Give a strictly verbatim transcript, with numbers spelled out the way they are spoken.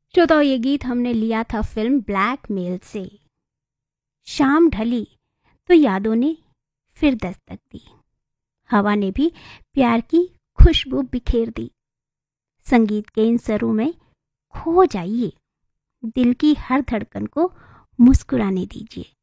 श्रोताओ, ये गीत हमने लिया था फिल्म ब्लैकमेल से। शाम ढली तो यादों ने फिर दस्तक दी, हवा ने भी प्यार की खुशबू बिखेर दी। संगीत के इन सरों में खो जाइए, दिल की हर धड़कन को मुस्कुराने दीजिए।